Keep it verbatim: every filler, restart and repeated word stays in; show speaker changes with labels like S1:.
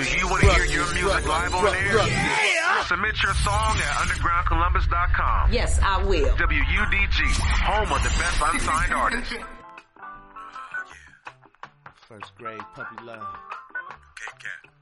S1: Do you want to hear your music live on air? Yeah! Submit your song at underground columbus dot com.
S2: Yes, I will.
S1: W U D G, home of the best unsigned artists.
S3: First grade puppy love.
S1: K-Cat.